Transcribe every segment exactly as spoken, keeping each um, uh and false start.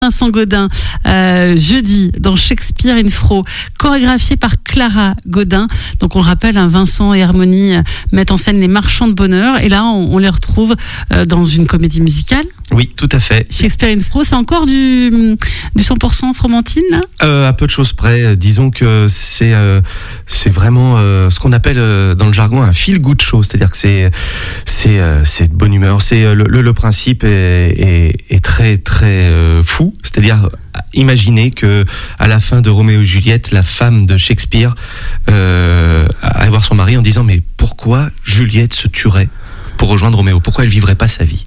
Vincent Gaudin, euh, jeudi, dans Shakespeare in Fro, chorégraphié par Clara Gaudin. Donc, on le rappelle, hein, Vincent et Harmonie euh, mettent en scène les marchands de bonheur. Et là, on, on les retrouve euh, dans une comédie musicale. Oui, tout à fait. Shakespeare in Fro, c'est encore du, du cent pour cent Fromentine, là euh, À peu de choses près. Disons que c'est, euh, c'est vraiment euh, ce qu'on appelle euh, dans le jargon un feel-good show. C'est-à-dire que c'est, c'est, euh, c'est de bonne humeur. C'est, le, le, le principe est, est, est très, très euh, fou. C'est-à-dire, imaginez que à la fin de Roméo et Juliette, la femme de Shakespeare euh, allait voir son mari en disant « Mais pourquoi Juliette se tuerait pour rejoindre Roméo? Pourquoi elle vivrait pas sa vie ?»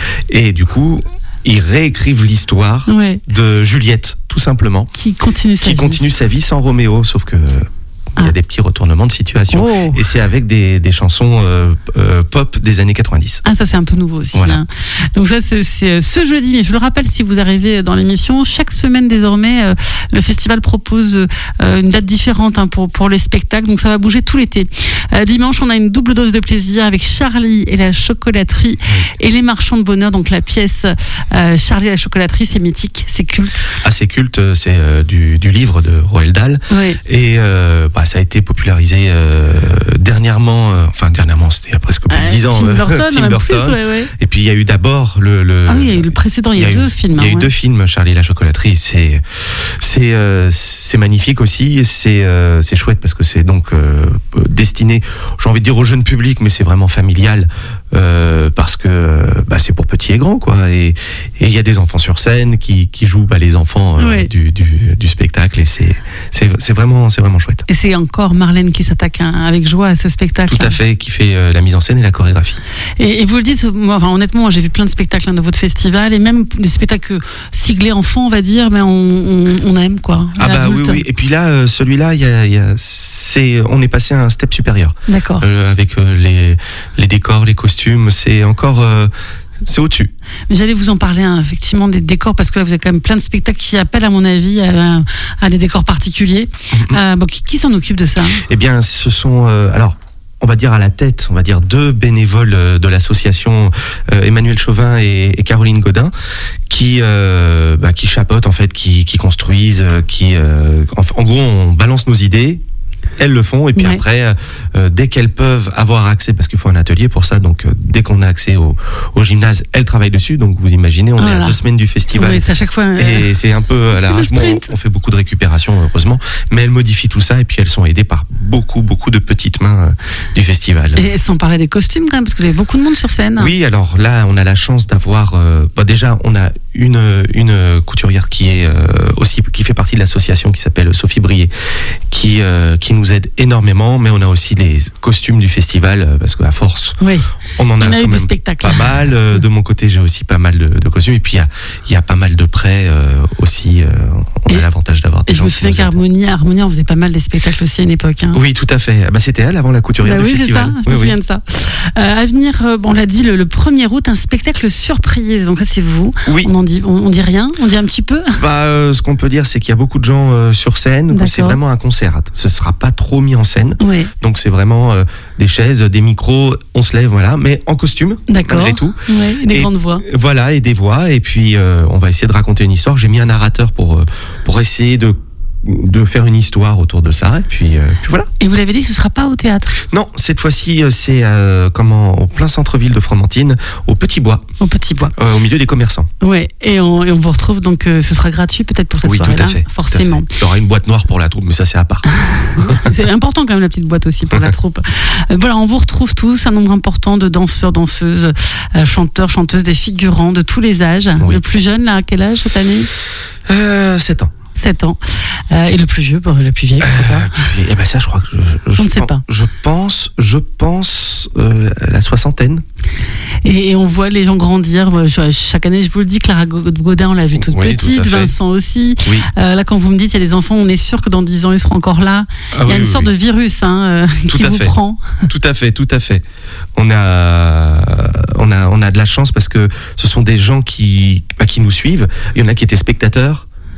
Et du coup, ils réécrivent l'histoire ouais. de Juliette, tout simplement, qui continue sa qui vie. continue sa vie sans Roméo, sauf que il y a ah. des petits retournements de situation. Oh. Et c'est avec des, des chansons euh, euh, pop des années quatre-vingt-dix. Ah, ça c'est un peu nouveau aussi. Voilà. Hein. Donc ça c'est, c'est ce jeudi, mais je le rappelle si vous arrivez dans l'émission, chaque semaine désormais, euh, le festival propose euh, une date différente hein, pour, pour les spectacles, donc ça va bouger tout l'été. Euh, dimanche, on a une double dose de plaisir avec Charlie et la chocolaterie oui. et les marchands de bonheur. Donc la pièce euh, Charlie et la chocolaterie, c'est mythique, c'est culte. Ah, c'est culte, c'est euh, du, du livre de Roald Dahl. Oui. Et euh, bah, ça a été popularisé euh, dernièrement, euh, enfin dernièrement, c'était il y a presque plus de dix ans. Tim Burton, Tim Burton. Plus, ouais, ouais. Et puis il y a eu d'abord le, le. Ah oui, il y a eu le précédent, il y a, il y a eu deux films. Il y a hein, eu ouais. deux films, Charlie et la chocolaterie. C'est, c'est, euh, c'est magnifique aussi. C'est, euh, c'est chouette parce que c'est donc euh, destiné, j'ai envie de dire au jeune public, mais c'est vraiment familial euh, parce que bah, c'est pour petits et grands, quoi. Et il y a des enfants sur scène qui, qui jouent bah, les enfants euh, ouais. du, du, du spectacle et c'est, c'est, c'est vraiment, c'est vraiment chouette. Et c'est encore Marlène qui s'attaque hein, avec joie à ce spectacle. Tout à fait, qui fait euh, la mise en scène et la chorégraphie. Et, et vous le dites, moi, enfin, honnêtement, moi, j'ai vu plein de spectacles hein, de votre festival et même des spectacles siglés enfants, on va dire, mais on, on, on aime quoi. Ah bah oui, oui. Et puis là, euh, celui-là, y a, y a, c'est, on est passé à un step supérieur. D'accord. Euh, avec euh, les, les décors, les costumes, c'est encore. Euh, C'est au-dessus. Mais j'allais vous en parler hein, effectivement des décors parce que là vous avez quand même plein de spectacles qui appellent à mon avis à, à des décors particuliers. Mm-hmm. Euh, bon, qui, qui s'en occupe de ça? Eh bien, ce sont euh, alors. On va dire à la tête, on va dire deux bénévoles de l'association, euh, Emmanuel Chauvin et, et Caroline Gaudin, qui euh, bah, qui chapeautent en fait, qui, qui construisent, qui euh, en, en gros on balance nos idées. Elles le font et puis ouais. après, euh, dès qu'elles peuvent avoir accès, parce qu'il faut un atelier pour ça, donc euh, dès qu'on a accès au, au gymnase, elles travaillent dessus. Donc vous imaginez, on oh est à deux semaines du festival. Oui, c'est à chaque fois. Euh, et c'est un peu à l'arrachement. On, on fait beaucoup de récupération, heureusement, mais elles modifient tout ça et puis elles sont aidées par beaucoup, beaucoup de petites mains euh, du festival. Et sans parler des costumes quand même, parce que vous avez beaucoup de monde sur scène. Oui, alors là, on a la chance d'avoir. Euh, bah déjà, on a une une couturière qui est euh, aussi qui fait partie de l'association qui s'appelle Sophie Brier, qui euh, qui nous aide énormément, mais on a aussi les costumes du festival parce qu'à force, oui. on en a, on a quand même spectacles. pas mal. De mon côté, j'ai aussi pas mal de, de costumes, et puis il y a il y a pas mal de prêts euh, aussi. Euh, on et, a l'avantage d'avoir. Des et gens je me souviens qu'Harmonie, Harmonie, on faisait pas mal des spectacles aussi à une époque. Hein. Oui, tout à fait. Bah, c'était elle avant la couturière bah du oui, festival. C'est ça, je oui, me souviens oui. de ça. Euh, à venir, euh, bon, on l'a dit, le, le premier août, un spectacle surprise. Donc ça, c'est vous. Oui. On en dit, on, on dit rien, on dit un petit peu. Bah, euh, ce qu'on peut dire, c'est qu'il y a beaucoup de gens euh, sur scène. Donc c'est vraiment un concert. Ce sera pas trop mis en scène. Oui. Donc c'est vraiment euh, des chaises, des micros, on se lève, voilà, mais en costume, D'accord. malgré tout. Ouais, et des et, grandes voix. Voilà, et des voix. Et puis euh, on va essayer de raconter une histoire. J'ai mis un narrateur pour euh, pour essayer de de faire une histoire autour de ça, et puis, euh, puis voilà. Et vous l'avez dit, ce sera pas au théâtre? Non, cette fois-ci, c'est euh, comment, au plein centre-ville de Fromentine, au Petit Bois. Au Petit Bois. Euh, au milieu des commerçants. Ouais, et on, et on vous retrouve, donc euh, ce sera gratuit peut-être pour cette oui, soirée-là. Oui, tout à fait. Forcément. Tout à fait. Il y aura une boîte noire pour la troupe, mais ça c'est à part. C'est important quand même la petite boîte aussi pour la troupe. Euh, voilà, on vous retrouve tous, un nombre important de danseurs, danseuses, euh, chanteurs, chanteuses, des figurants de tous les âges. Oui. Le plus jeune, là, à quel âge cette année? euh, sept ans. sept ans. Euh, et le plus vieux, le plus vieil, pourquoi pas? euh, Eh ben ça, je crois que je, je, on ne je sait pense, pas. Je pense, je pense euh, la soixantaine. Et, et on voit les gens grandir. Chaque année, je vous le dis, Clara Gaudin, on l'a vue toute oui, petite, tout Vincent aussi. Oui. Euh, là, quand vous me dites, il y a des enfants, on est sûr que dans dix ans, ils seront encore là. Ah, il y a oui, une oui, sorte oui. de virus hein, euh, qui vous fait. prend. Tout à fait, tout à fait. On a, on a, on a de la chance parce que ce sont des gens qui, bah, qui nous suivent. Il y en a qui étaient spectateurs.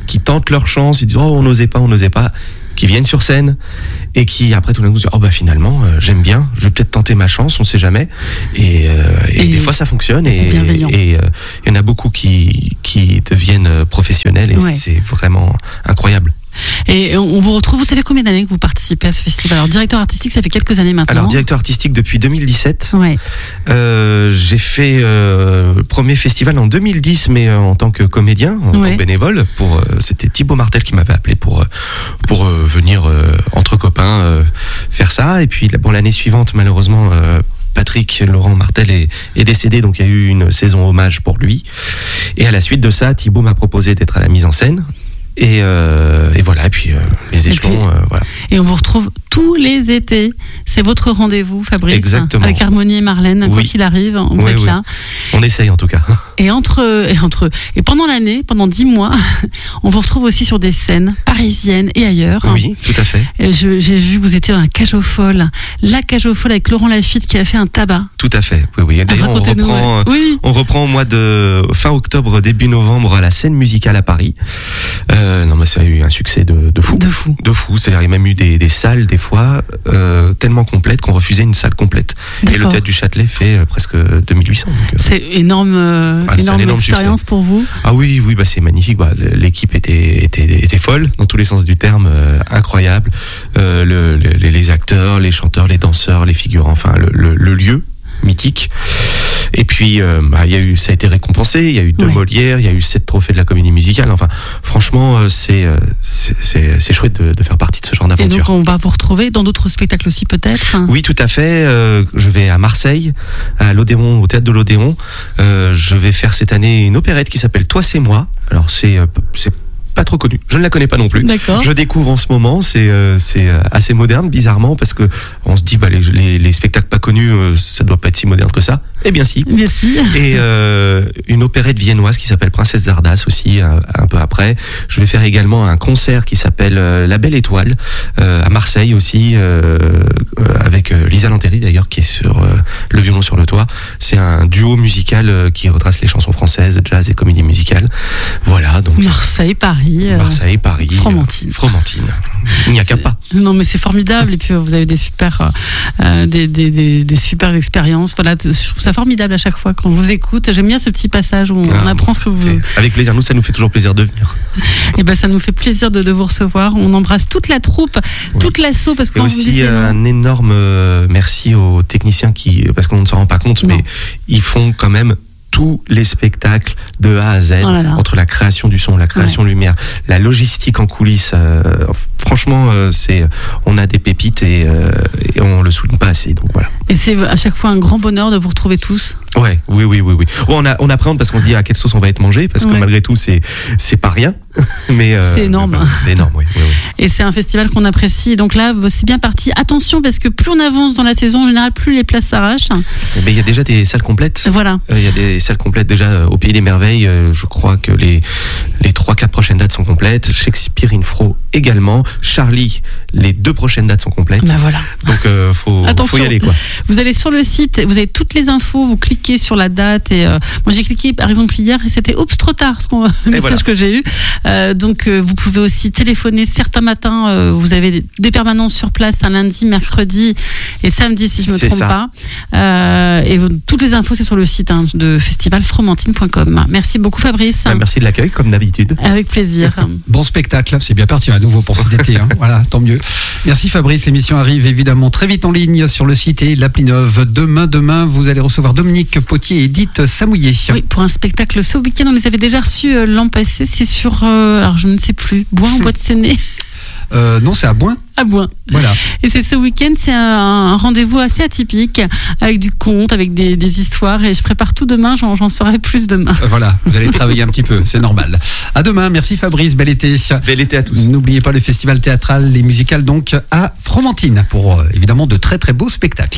qui tentent leur chance, ils disent oh on n'osait pas, on n'osait pas, qui viennent sur scène et qui après tout d'un coup disent oh bah finalement euh, j'aime bien, je vais peut-être tenter ma chance, on sait jamais. Et, euh, et, et des fois ça fonctionne et il et, euh, y en a beaucoup qui qui deviennent professionnels et ouais. c'est vraiment incroyable. Et on vous retrouve, vous savez combien d'années que vous participez à ce festival? Alors directeur artistique, ça fait quelques années maintenant. Alors directeur artistique depuis deux mille dix-sept. Ouais. Euh, j'ai fait euh, le premier festival en deux mille dix, mais euh, en tant que comédien, en ouais. tant que bénévole. Pour, euh, c'était Thibaut Martel qui m'avait appelé pour, euh, pour euh, venir euh, entre copains euh, faire ça. Et puis bon, l'année suivante, malheureusement, euh, Patrick Laurent Martel est, est décédé, donc il y a eu une saison hommage pour lui. Et à la suite de ça, Thibaut m'a proposé d'être à la mise en scène. Et, euh, et voilà, et puis euh, les échelons, et, puis, euh, voilà. Et on vous retrouve tous les étés. C'est votre rendez-vous, Fabrice. Exactement. Avec Harmonie et Marlène, oui. quoi qu'il arrive, vous oui, êtes oui. là. On essaye en tout cas. Et entre, et entre, et pendant l'année, pendant dix mois, on vous retrouve aussi sur des scènes parisiennes et ailleurs. Oui, tout à fait. Et je, j'ai vu que vous étiez dans la Cage aux Folles, la Cage aux Folles avec Laurent Lafitte qui a fait un tabac. Tout à fait. Oui, oui. D'ailleurs, on reprend, oui. on reprend au mois de fin octobre, début novembre à la Scène Musicale à Paris. Euh, non, mais ça a eu un succès de, de fou. De fou. De fou. C'est-à-dire, il y a même eu des, des salles, des fois, euh, tellement complètes qu'on refusait une salle complète. D'accord. Et le Théâtre du Châtelet fait euh, presque deux mille huit cents. Donc, euh, c'est énorme, euh, ah, énorme, énorme expérience succès. Pour vous. Ah oui, oui, bah, c'est magnifique. Bah, l'équipe était, était, était folle, dans tous les sens du terme, euh, incroyable. Euh, le, le, les acteurs, les chanteurs, les danseurs, les figurants, enfin, le, le, le lieu mythique. Et puis, euh, bah, y a eu, ça a été récompensé. Il y a eu deux ouais. Molières, il y a eu sept trophées de la Comédie Musicale. Enfin, franchement, euh, c'est, euh, c'est, c'est, c'est chouette de, de faire partie de ce genre d'aventure. Et donc, on va vous retrouver dans d'autres spectacles aussi, peut-être. Oui, tout à fait. Euh, je vais à Marseille, à l'Odéon, au Théâtre de l'Odéon. Euh, je vais faire cette année une opérette qui s'appelle Toi, c'est moi. Alors, c'est, euh, c'est pas trop connue. Je ne la connais pas non plus. D'accord. Je découvre en ce moment. C'est euh, c'est assez moderne, bizarrement, parce que on se dit bah les les, les spectacles pas connus, euh, ça doit pas être si moderne que ça. Eh bien si. Bien si. Et euh, une opérette viennoise qui s'appelle Princesse Zardas aussi un, un peu après. Je vais faire également un concert qui s'appelle euh, La Belle Étoile euh, à Marseille aussi euh, euh, avec euh, Lisa Lanteri d'ailleurs qui est sur euh, le violon sur le toit. C'est un duo musical euh, qui retrace les chansons françaises, jazz et comédie musicale. Voilà donc. Marseille, Paris. Marseille, Paris, Fromentine. Euh, Fromentine. Il n'y a qu'à pas. Non, mais c'est formidable. Et puis vous avez des super, euh, des, des, des, des super expériences. Voilà, je trouve ça formidable à chaque fois quand je vous écoute. J'aime bien ce petit passage où on ah, apprend ce que vous. Okay. Avec plaisir. Nous, ça nous fait toujours plaisir de venir. Et ben, ça nous fait plaisir de, de vous recevoir. On embrasse toute la troupe, oui. toute l'assaut, parce que. Et aussi euh, un énorme euh, merci aux techniciens qui, parce qu'on ne s'en rend pas compte, non. mais ils font quand même tous les spectacles de A à Z, oh là là. Entre la création du son, la création ouais. de lumière, la logistique en coulisses. Euh, franchement, euh, c'est, on a des pépites et, euh, et on le souligne pas assez. Donc voilà. Et c'est à chaque fois un grand bonheur de vous retrouver tous. Ouais, oui, oui, oui, oui. Bon, on a, on appréhende parce qu'on se dit à quelle sauce on va être mangé, parce que ouais. malgré tout, c'est, c'est pas rien. Mais euh, c'est énorme. Mais, c'est énorme, oui, oui, oui. Et c'est un festival qu'on apprécie. Donc là, c'est bien parti. Attention, parce que plus on avance dans la saison, en général, plus les places s'arrachent. Mais il y a déjà des salles complètes. Voilà. Il euh, y a des salles complètes déjà au Pays des Merveilles. Euh, je crois que les les trois, quatre prochaines dates sont complètes. Shakespeare in Fro également. Charlie, les deux prochaines dates sont complètes. Ben voilà. Donc euh, faut, faut y aller quoi. Vous allez sur le site, vous avez toutes les infos, vous cliquez sur la date et euh, moi j'ai cliqué par exemple hier et c'était oups trop tard ce qu'on, le message voilà. que j'ai eu. Euh, donc euh, vous pouvez aussi téléphoner certains matins. Euh, vous avez des, des permanences sur place un lundi, mercredi et samedi si je me c'est trompe ça. pas. Euh, et vous, toutes les infos c'est sur le site hein, de festival fromentine point com. Merci beaucoup Fabrice. Ben, merci de l'accueil comme d'habitude. Avec plaisir. Bon spectacle, c'est bien parti à nouveau pour cet été. Hein. Voilà, tant mieux. Merci Fabrice. L'émission arrive évidemment très vite en ligne sur le site et l'appli Neuve. Demain, demain, vous allez recevoir Dominique Potier et Edith Samouillet. Oui, pour un spectacle ce week-end. On les avait déjà reçus euh, l'an passé. C'est sur, euh, alors je ne sais plus, Bois en Bois de Séné. Euh, non, c'est à Boin. À Boin. Voilà. Et c'est ce week-end, c'est un, un rendez-vous assez atypique, avec du conte, avec des, des histoires. Et je prépare tout demain, j'en, j'en saurai plus demain. Euh, voilà, vous allez travailler un petit peu, c'est normal. À demain, merci Fabrice, bel été. Bel été à tous. N'oubliez pas le festival théâtral et musical donc à Fromentine pour euh, évidemment de très très beaux spectacles.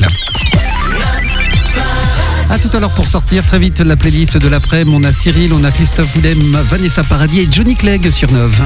A tout à l'heure pour sortir très vite la playlist de l'après. On a Cyril, on a Christophe Willem, Vanessa Paradis et Johnny Clegg sur Neuve.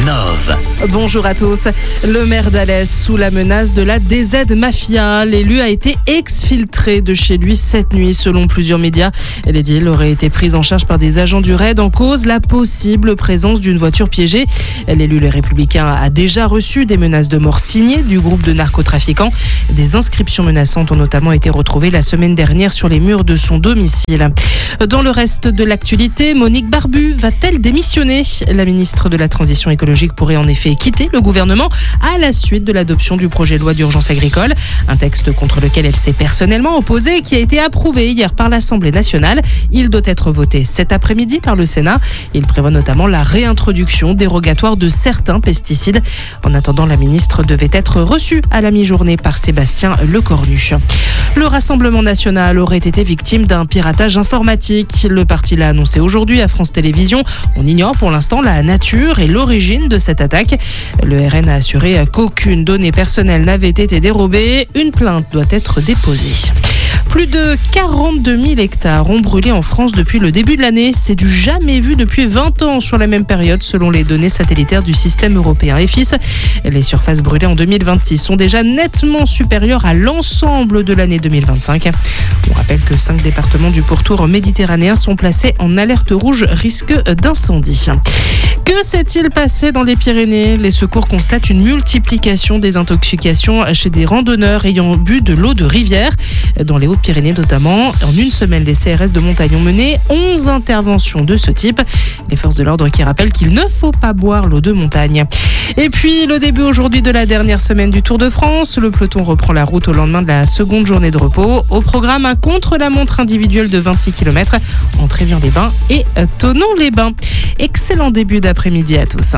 Nove. Bonjour à tous. Le maire d'Alès sous la menace de la D Z Mafia. L'élu a été exfiltré de chez lui cette nuit selon plusieurs médias. L'édile aurait été prise en charge par des agents du raid en cause la possible présence d'une voiture piégée. L'élu Les Républicains a déjà reçu des menaces de mort signées du groupe de narcotrafiquants. Des inscriptions menaçantes ont notamment été retrouvées la semaine dernière sur les murs de son domicile. Dans le reste de l'actualité, Monique Barbu va-t-elle démissionner ? La ministre de la Transition écologique pourrait en effet quitter le gouvernement à la suite de l'adoption du projet de loi d'urgence agricole, un texte contre lequel elle s'est personnellement opposée et qui a été approuvé hier par l'Assemblée nationale. Il doit être voté cet après-midi par le Sénat. Il prévoit notamment la réintroduction dérogatoire de certains pesticides. En attendant, la ministre devait être reçue à la mi-journée par Sébastien Lecornu. Le Rassemblement national aurait été victime d'un piratage informatique. Le parti l'a annoncé aujourd'hui à France Télévisions. On ignore pour l'instant la nature et l'origine de cette attaque. Le R N a assuré qu'aucune donnée personnelle n'avait été dérobée. Une plainte doit être déposée. Plus de quarante-deux mille hectares ont brûlé en France depuis le début de l'année. C'est du jamais vu depuis vingt ans sur la même période selon les données satellitaires du système européen E F I S. Les surfaces brûlées en deux mille vingt-six sont déjà nettement supérieures à l'ensemble de l'année deux mille vingt-cinq. On rappelle que cinq départements du pourtour méditerranéen sont placés en alerte rouge risque d'incendie. Que s'est-il passé dans les Pyrénées ? Les secours constatent une multiplication des intoxications chez des randonneurs ayant bu de l'eau de rivière. Dans les Hautes-Pyrénées notamment, en une semaine, les C R S de montagne ont mené onze interventions de ce type. Les forces de l'ordre qui rappellent qu'il ne faut pas boire l'eau de montagne. Et puis, le début aujourd'hui de la dernière semaine du Tour de France. Le peloton reprend la route au lendemain de la seconde journée de repos. Au programme, un contre-la-montre individuel de vingt-six kilomètres entre Évian-les-Bains et Thonon-les-Bains. Excellent début d'après-midi à tous.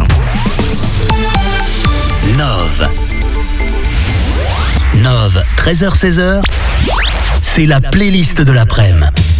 Nove. Nove, treize heures seize heures, c'est la playlist de l'après-midi.